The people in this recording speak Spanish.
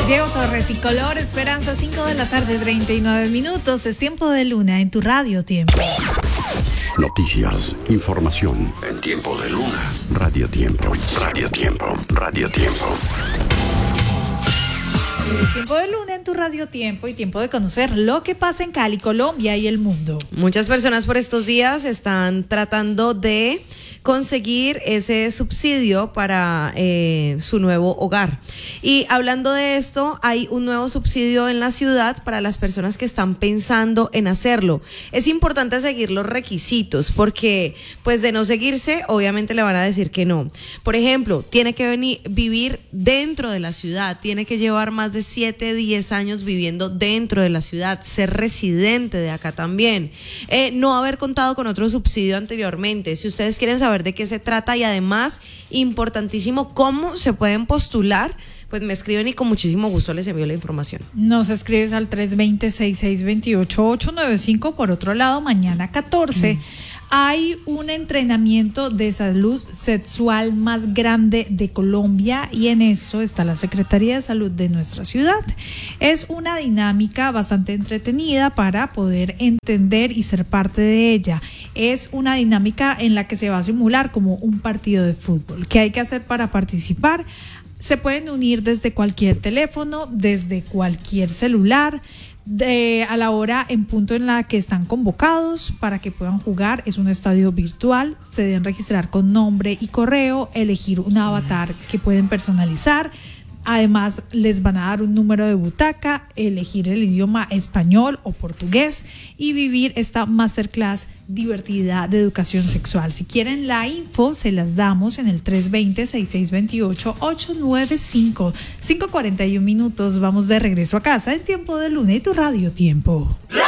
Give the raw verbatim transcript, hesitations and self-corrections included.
Diego Torres y Color Esperanza, cinco de la tarde, treinta y nueve minutos. Es tiempo de Luna en tu Radio Tiempo. Noticias, información en tiempo de Luna. Radio Tiempo, Radio Tiempo, Radio Tiempo. Es tiempo de Luna en tu Radio Tiempo y tiempo de conocer lo que pasa en Cali, Colombia y el mundo. Muchas personas por estos días están tratando de conseguir ese subsidio para eh, su nuevo hogar. Y hablando de esto, hay un nuevo subsidio en la ciudad para las personas que están pensando en hacerlo. Es importante seguir los requisitos porque, pues, de no seguirse, obviamente le van a decir que no. Por ejemplo, tiene que venir, vivir dentro de la ciudad, tiene que llevar más de siete, diez años viviendo dentro de la ciudad, ser residente de acá también, eh, no haber contado con otro subsidio anteriormente. Si ustedes quieren saber de qué se trata y además, importantísimo, cómo se pueden postular, pues me escriben y con muchísimo gusto les envío la información. Nos escribes al tres dos cero, seis seis dos ocho, ocho nueve cinco. Por otro lado, mañana catorce mm. hay un entrenamiento de salud sexual más grande de Colombia y en eso está la Secretaría de Salud de nuestra ciudad. Es una dinámica bastante entretenida para poder entender y ser parte de ella. Es una dinámica en la que se va a simular como un partido de fútbol. ¿Qué hay que hacer para participar? Se pueden unir desde cualquier teléfono, desde cualquier celular, de, a la hora en punto en la que están convocados para que puedan jugar. Es un estadio virtual, se deben registrar con nombre y correo, elegir un avatar que pueden personalizar. Además, les van a dar un número de butaca, elegir el idioma español o portugués y vivir esta masterclass divertida de educación sexual. Si quieren la info, se las damos en el tres dos cero, seis seis dos ocho, ocho nueve cinco. cinco cuarenta y uno minutos, vamos de regreso a casa en Tiempo de Luna y tu Radio Tiempo.